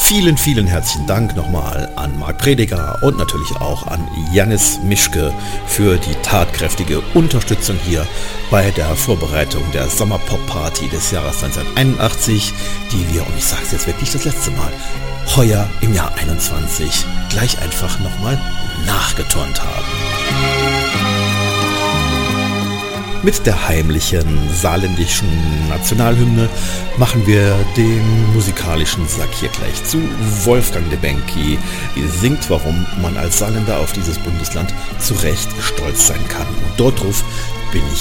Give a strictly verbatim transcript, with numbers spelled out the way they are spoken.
Vielen, vielen herzlichen Dank nochmal an Marc Prediger und natürlich auch an Janis Mischke für die tatkräftige Unterstützung hier bei der Vorbereitung der Sommerpop-Party des Jahres neunzehnhunderteinundachtzig, die wir, und ich sage es jetzt wirklich das letzte Mal, heuer im Jahr einundzwanzig gleich einfach nochmal nachgeturnt haben. Mit der heimlichen saarländischen Nationalhymne machen wir den musikalischen Sack hier gleich zu. Wolfgang Lebenki singt, warum man als Saarländer auf dieses Bundesland zu Recht stolz sein kann. Und dort drauf bin ich